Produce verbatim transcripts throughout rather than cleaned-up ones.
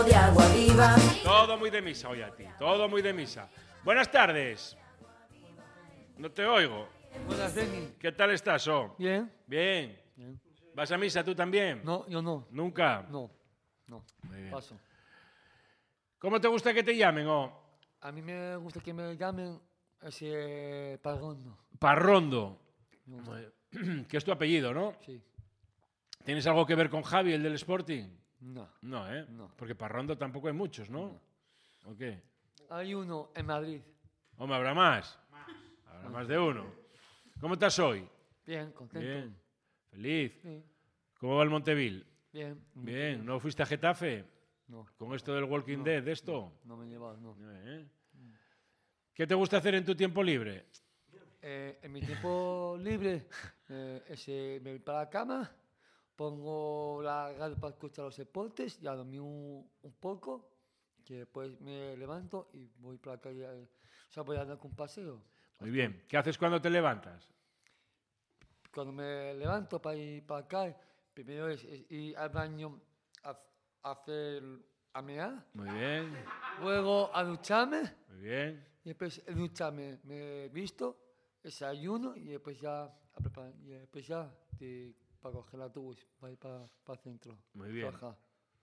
de agua viva. Todo muy de misa hoy a ti, todo muy de misa. Buenas tardes. No te oigo. Buenas, Denny. ¿Qué tal estás, oh? Bien. Bien. Bien. ¿Vas a misa tú también? No, yo no. ¿Nunca? No, no. Muy bien. Paso. ¿Cómo te gusta que te llamen, oh? A mí me gusta que me llamen ese Parrondo. Parrondo. Me gusta. Que es tu apellido, ¿no? Sí. ¿Tienes algo que ver con Javi, el del Sporting? No. No, ¿eh? No. Porque Parrondo tampoco hay muchos, ¿no? ¿O qué? Hay uno en Madrid. Hombre, ¿habrá más? Habrá más de uno. ¿Cómo estás hoy? Bien, contento. Bien. ¿Feliz? Sí. ¿Cómo va el Montevil? Bien. Bien. ¿No fuiste a Getafe? No. ¿Con esto del Walking No, Dead, de esto? No me he llevado, no. ¿Eh? ¿Qué te gusta hacer en tu tiempo libre? Eh, en mi tiempo libre, eh, ese, me voy para la cama, pongo la radio para escuchar los deportes, ya dormí un, un poco, que después me levanto y voy para la calle. eh, O sea, voy a dar un paseo. Muy bien. ¿Qué haces cuando te levantas? Cuando me levanto para ir para acá, primero es, es ir al baño a, a hacer a mear, Muy bien. luego a ducharme, Muy bien. y después de ducharme me visto, desayuno y después ya a preparar, y después ya de, para coger el autobús, para ir para, para el centro. Muy bien. Trabajar.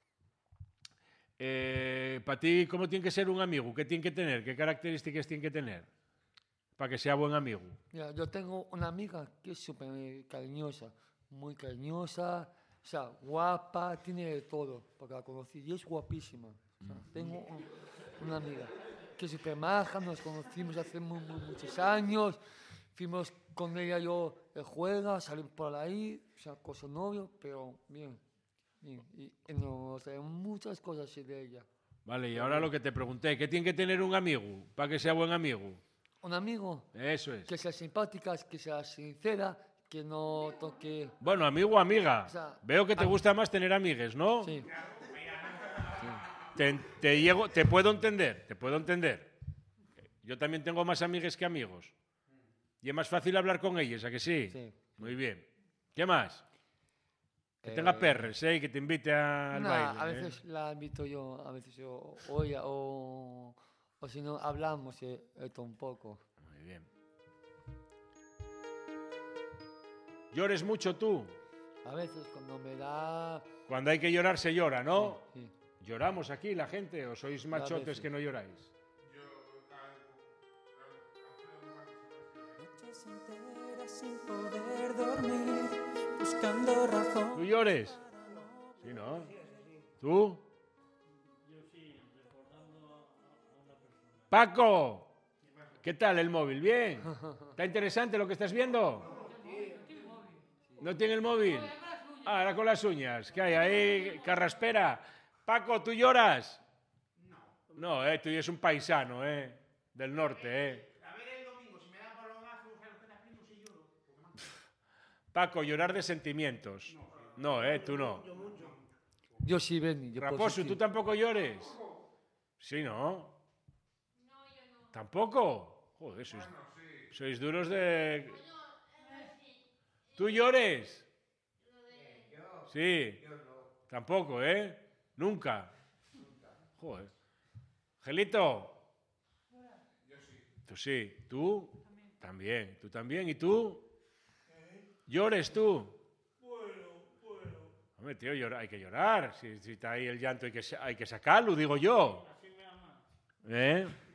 Eh, para ti, ¿cómo tiene que ser un amigo? ¿Qué tiene que tener? ¿Qué características tiene que tener para que sea buen amigo? Mira, yo tengo una amiga que es súper cariñosa, muy cariñosa, o sea, guapa, tiene de todo, porque la conocí y es guapísima. O sea, tengo un- una amiga que es súper maja, nos conocimos hace mu- mu- muchos años, fuimos con ella yo de juega, salimos por ahí, o sea, con su novio, pero bien, bien, y, y nos traemos muchas cosas así de ella. Vale, y ahora lo que te pregunté, ¿qué tiene que tener un amigo para que sea buen amigo? Un amigo Eso es. que sea simpática, que sea sincera, que no toque... Bueno, amigo o amiga. O sea, Veo que te am- gusta más tener amigues, ¿no? Sí. Te, te llego, te puedo entender, te puedo entender. Yo también tengo más amigues que amigos. Y es más fácil hablar con ellos, ¿a que sí? Sí. Muy bien. ¿Qué más? Que Eh, tenga perres, ¿eh? Y que te invite al Nah, baile. a ¿eh? veces la invito yo, a veces yo, o ella, o, o si no, hablamos eh, esto un poco. Muy bien. ¿Llores mucho tú? A veces cuando me da... Cuando hay que llorar se llora, ¿no? Sí, sí. ¿Lloramos aquí la gente o sois machotes veces. que no lloráis? Noches enteras sin poder dormir, buscando razón. ¿Tú llores? Sí, ¿no? ¿Tú? Paco, ¿qué tal el móvil? ¿Bien? ¿Está interesante lo que estás viendo? ¿No tiene el móvil? Ah, ahora con las uñas. ¿Qué hay ahí? Carraspera. Paco, ¿tú lloras? No. No, eh, tú eres un paisano, eh, del norte, eh. A ver el domingo, si me dan balonazos, a los que te primo si lloro. Paco, llorar de sentimientos. No, eh, tú no. Yo sí, Benny. Yo puedo Raposo, sentir. ¿tú tampoco llores? Sí, ¿no? ¿Tampoco? Joder, sois, sois duros de... ¿Tú llores? Sí. Tampoco, ¿eh? Nunca. Joder. Gelito. Tú sí. ¿Tú? También. ¿Tú también? ¿Y tú? ¿Llores tú? Hombre, tío, llora- hay que llorar. Si, si está ahí el llanto hay que, sa- hay que sacarlo, digo yo. ¿Eh?